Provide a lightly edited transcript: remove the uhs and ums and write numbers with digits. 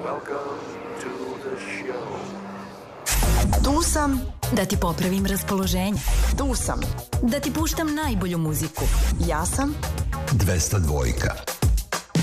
Welcome to the show. Tu sam da ti popravim raspoloženje. Tu sam Da ti puštam najbolju muziku. Ja sam 202.